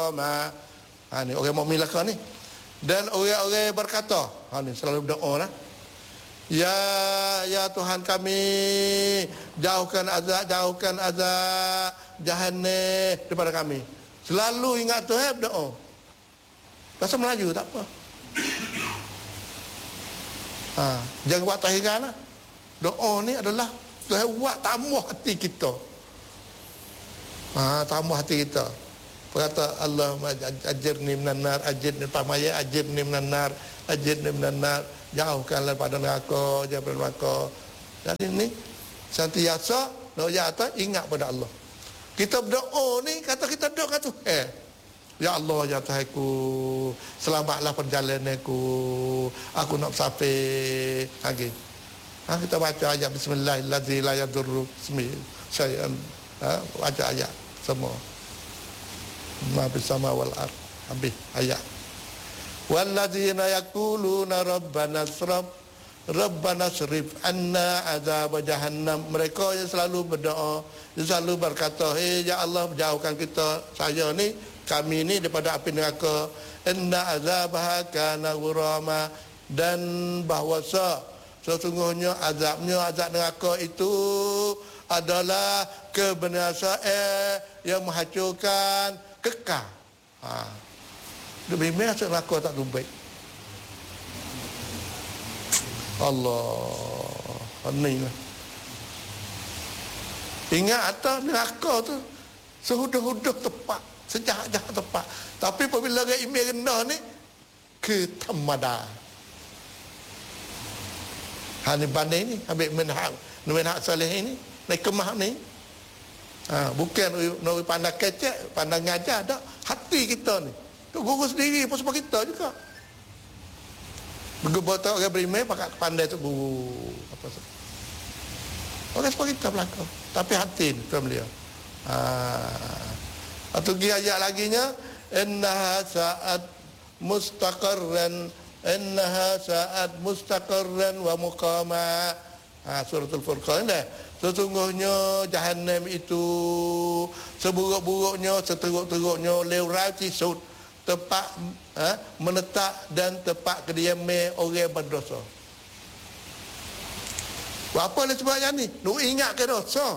murama. Ni orang mukmin laka ni. Dan orang-orang berkata, ni selalu berdoa lah. Ya Tuhan kami, jauhkan azab Jahannam daripada kami. Selalu ingat Tuhan berdoa. Bahasa Melayu tak apa. Jangan buat tahiran lah. Doa ni adalah Tuhan buat tambah hati kita. Tambah hati kita. Berkata Allahumma ajirni minan nar, ajirni pamaya, ajirni minan nar, ajirni minan nar. Jauhkanlah pada neraka, jauh pada neraka. Jadi ni sentiasa doa atas ingat pada Allah. Kita berdoa ni kata kita doa kat Tuhan. Ya Allah ya Tuhanku, selamatlah perjalananku. Aku nak sampai lagi. Kita baca ayat bismillahirrahmanirrahim la yadurru ismi syai'an. Baca ayat semua. Ma bis sama wal ard. Habis ayat. Walladzina yaquluna rabbana srif anna azab jahannam. Mereka yang selalu berdoa, yang selalu berkata, ya Allah jauhkan kita, saya ni, kami ni daripada api neraka. Inna azabaha kana ghurama. Dan bahawa sesungguhnya azab neraka itu adalah kebinasaan yang menghancurkan kekal. Lebih masuk neraka tak tu baik. Allah, ni lah. Ingat atas neraka tu sehudah-hudah tepat, sejahat-jahat tepat. Tapi apabila orang iman rendah ni ketamada. Ni banding ni ambil menhak salih ini, naik kemah ni. Bukan nak pandang kecek, pandang ngajar dak, hati kita ni. Tu guru sendiri pun sebab kita juga. Begitu orang beriman pakai pandai tu guru apa tu. Orang sebab kita belakang. Tapi hati ni tuan beliau. Atau ayat laginya innaha sa'at mustaqarran wa muqama. Suratul Furqan dah. Sesungguhnya Jahannam itu seburuk-buruknya, seteruk-teruknya, lewat sisut, tempat menetap dan tempat kediaman orang berdosa. Apa dia sebabnya ni? Nak ingat ke dosa.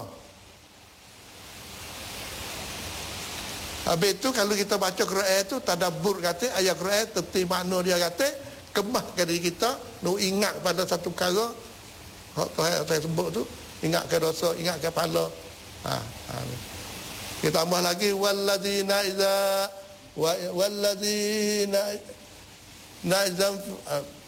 Habis tu kalau kita baca Quran tu tadabbur kata ayat Quran terti makna dia kata kemahkan diri kita, nak ingat pada satu perkara hak Tuhan saya sebut tu, ingatkan dosa, ingatkan pahala. Kita tambah lagi walladzina